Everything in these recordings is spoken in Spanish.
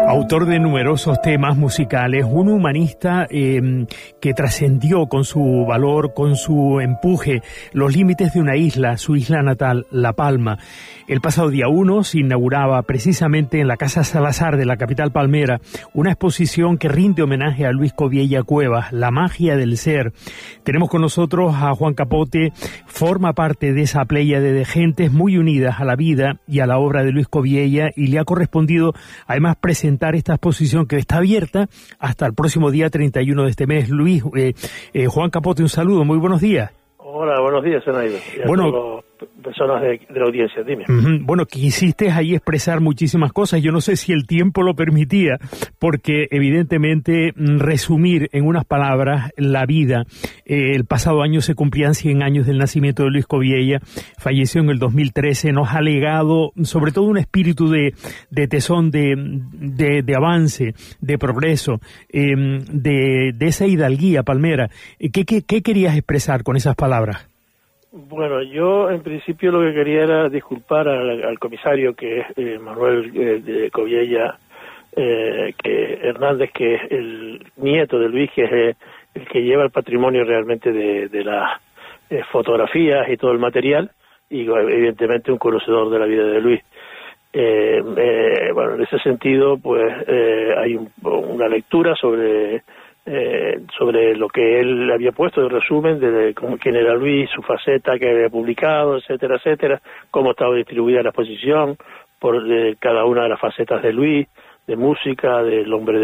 Autor de numerosos temas musicales, un humanista que trascendió con su valor, con su empuje, los límites de una isla, su isla natal, La Palma. El pasado día 1 se inauguraba precisamente en la Casa Salazar de la capital palmera una exposición que rinde homenaje a Luis Coviella Cuevas, La magia del ser. Tenemos con nosotros a Juan Capote, forma parte de esa pléyade de gentes muy unidas a la vida y a la obra de Luis Coviella, y le ha correspondido además presentar esta exposición que está abierta hasta el próximo día 31 de este mes. Luis, Juan Capote, un saludo, muy buenos días. Hola, buenos días, Zenaido. Bueno, personas de la audiencia, dime. Bueno, quisiste ahí expresar muchísimas cosas. Yo no sé si el tiempo lo permitía, porque evidentemente resumir en unas palabras la vida. El pasado año se cumplían 100 años del nacimiento de Luis Coviella, falleció en el 2013, nos ha legado sobre todo un espíritu de tesón, de avance, de progreso, de esa hidalguía palmera. ¿Qué querías expresar con esas palabras? Bueno, yo en principio lo que quería era disculpar al comisario, que es Manuel Coviella Hernández, que es el nieto de Luis, que es el que lleva el patrimonio realmente de las fotografías y todo el material, y evidentemente un conocedor de la vida de Luis. Bueno, en ese sentido, pues hay una lectura sobre lo que él había puesto de resumen de quién era Luis, su faceta que había publicado, etcétera, etcétera, cómo estaba distribuida la exposición por cada una de las facetas de Luis, de música, del hombre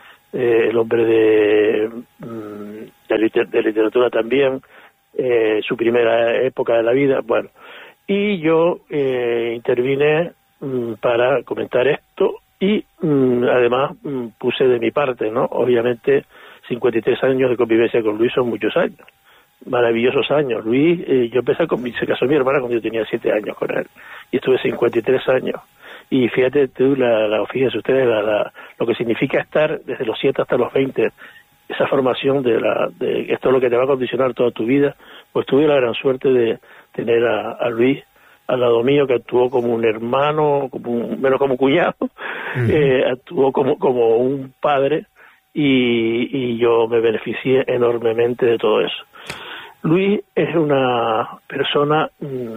de literatura también, su primera época de la vida. Bueno, y yo intervine para comentar esto y además puse de mi parte, ¿no? Obviamente 53 años de convivencia con Luis son muchos años, maravillosos años. Luis, yo se casó mi hermana cuando yo tenía 7 años con él, y estuve 53 años. Y fíjate tú, fíjense ustedes, lo que significa estar desde los 7 hasta los 20, esa formación de esto es lo que te va a condicionar toda tu vida. Pues tuve la gran suerte de tener a Luis al lado mío, que actuó como un hermano, menos como cuñado, actuó como un padre, y yo me beneficié enormemente de todo eso. Luis es una persona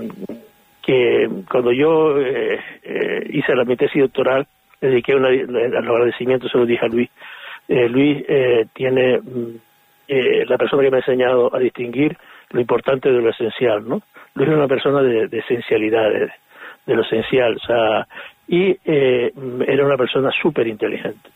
que cuando yo hice mi tesis doctoral, le dediqué los agradecimientos, se los dije a Luis. Luis tiene la persona que me ha enseñado a distinguir lo importante de lo esencial, ¿no? Luis es una persona de esencialidad, de lo esencial, o sea, y era una persona súper inteligente.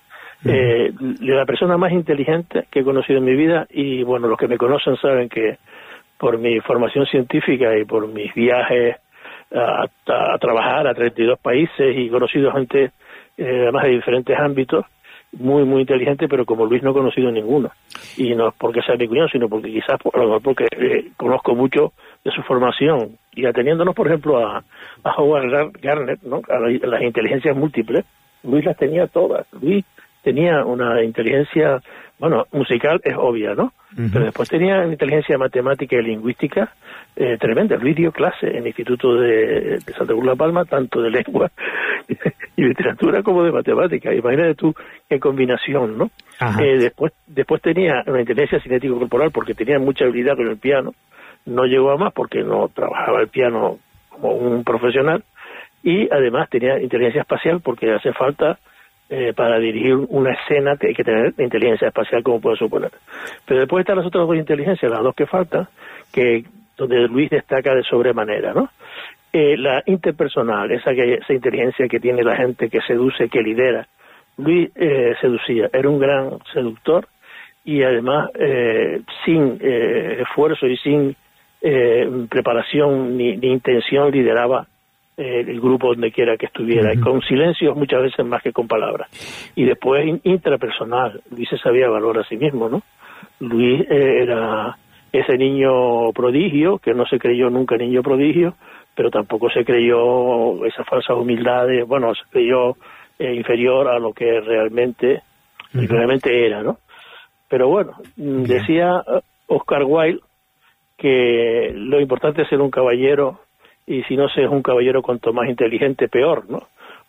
La persona más inteligente que he conocido en mi vida, y bueno, los que me conocen saben que por mi formación científica y por mis viajes a trabajar a 32 países, y conocido gente además de diferentes ámbitos, muy muy inteligente, pero como Luis no he conocido ninguno, y no es porque sea mi cuñado, sino porque quizás a lo mejor porque conozco mucho de su formación, y ateniéndonos por ejemplo a Howard Gardner, ¿no? A las inteligencias múltiples. Luis las tenía todas. Luis tenía una inteligencia, bueno, musical es obvia, ¿no? Pero después tenía una inteligencia matemática y lingüística tremenda. Luis dio clase en el Instituto de Santa Cruz La Palma, tanto de lengua y literatura como de matemática. Imagínate tú qué combinación, ¿no? Después tenía una inteligencia cinético corporal, porque tenía mucha habilidad con el piano. No llegó a más porque no trabajaba el piano como un profesional, y además tenía inteligencia espacial, porque hace falta para dirigir una escena que hay que tener inteligencia espacial, como puedo suponer. Pero después están las otras dos inteligencias, las dos que faltan, donde Luis destaca de sobremanera, ¿no? La interpersonal, esa inteligencia que tiene la gente, que seduce, que lidera. Luis seducía, era un gran seductor, y además sin esfuerzo y sin preparación ni intención lideraba el grupo donde quiera que estuviera, y con silencios muchas veces más que con palabras. Y después intrapersonal, Luis se sabía valorar a sí mismo, ¿no? Luis era ese niño prodigio, que no se creyó nunca niño prodigio, pero tampoco se creyó esas falsas humildades, bueno, se creyó inferior a lo que realmente era, ¿no? Pero bueno, decía Oscar Wilde que lo importante es ser un caballero, y si no se es un caballero cuanto más inteligente, peor, ¿no?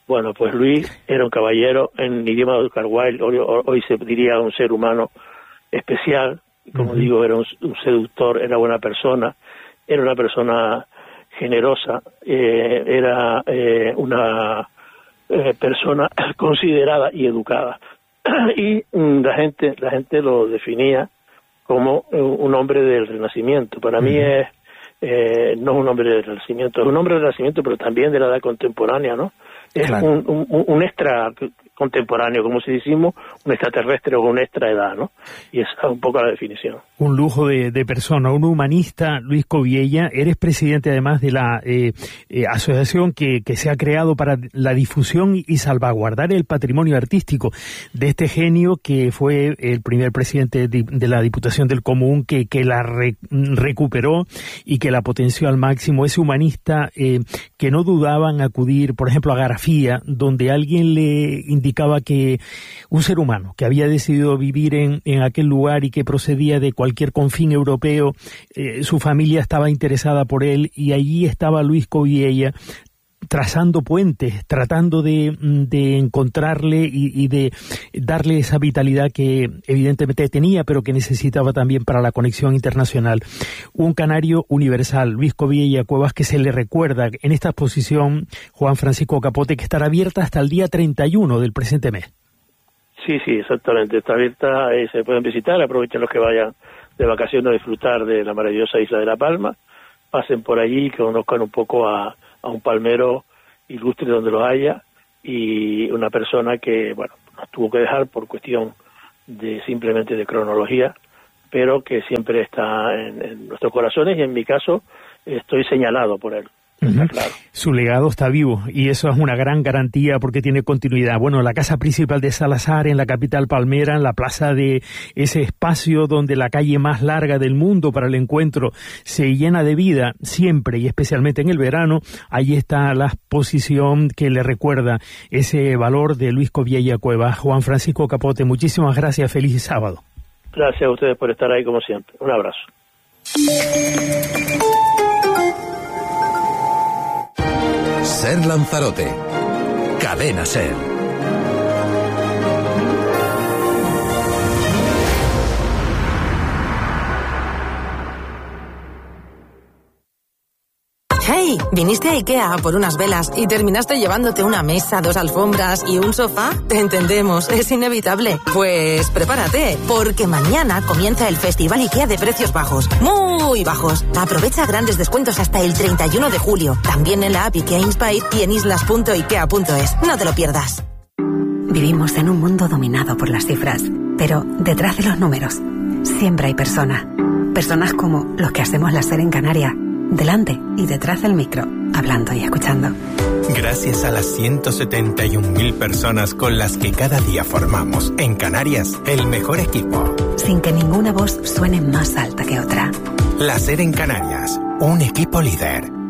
Bueno, pues Luis era un caballero, en idioma de Oscar Wilde, hoy se diría un ser humano especial, como digo, era un seductor, era buena persona, era una persona generosa, era una persona considerada y educada, y la gente lo definía como un hombre del Renacimiento. Para mí no es un hombre del Renacimiento, es un hombre del Renacimiento, pero también de la edad contemporánea, ¿no? Es claro. un extra contemporáneo, como si decimos, un extraterrestre o un extra edad, ¿no? Y esa es un poco la definición. Un lujo de persona, un humanista. Luis Coviella, eres presidente además de la asociación que se ha creado para la difusión y salvaguardar el patrimonio artístico de este genio que fue el primer presidente de la Diputación del Común, que la recuperó y que la potenció al máximo. Ese humanista que no dudaba en acudir, por ejemplo, a Garafía, donde alguien le indicaba que un ser humano que había decidido vivir en aquel lugar y que procedía de cualquier confín europeo, su familia estaba interesada por él, y allí estaba Luis Coviella trazando puentes, tratando de encontrarle y de darle esa vitalidad que evidentemente tenía, pero que necesitaba también para la conexión internacional. Un canario universal, Luis Coviella Cuevas, que se le recuerda en esta exposición, Juan Francisco Capote, que estará abierta hasta el día 31 del presente mes. Sí, exactamente, está abierta, se pueden visitar, aprovechen los que vayan de vacaciones a disfrutar de la maravillosa isla de La Palma, pasen por allí, que conozcan un poco a un palmero ilustre donde lo haya, y una persona que, bueno, nos tuvo que dejar por cuestión simplemente de cronología, pero que siempre está en nuestros corazones, y en mi caso estoy señalado por él. Claro. Su legado está vivo y eso es una gran garantía porque tiene continuidad. Bueno, la casa principal de Salazar en la capital palmera, en la plaza de ese espacio donde la calle más larga del mundo para el encuentro se llena de vida siempre y especialmente en el verano, ahí está la exposición que le recuerda ese valor de Luis Coviella Cuevas. Juan Francisco Capote, muchísimas gracias, feliz sábado. Gracias a ustedes por estar ahí como siempre. Un abrazo. Ser Lanzarote, Cadena Ser. Hey, ¿viniste a IKEA por unas velas y terminaste llevándote una mesa, 2 alfombras y un sofá? Te entendemos, es inevitable. Pues prepárate, porque mañana comienza el Festival IKEA de precios bajos, muy bajos. Aprovecha grandes descuentos hasta el 31 de julio, también en la app IKEA Inspire y en islas.ikea.es. No te lo pierdas. Vivimos en un mundo dominado por las cifras, pero detrás de los números siempre hay personas. Personas como los que hacemos la SER en Canarias, delante y detrás del micro, hablando y escuchando. Gracias a las 171.000 personas con las que cada día formamos en Canarias el mejor equipo. Sin que ninguna voz suene más alta que otra. La SER en Canarias, un equipo líder.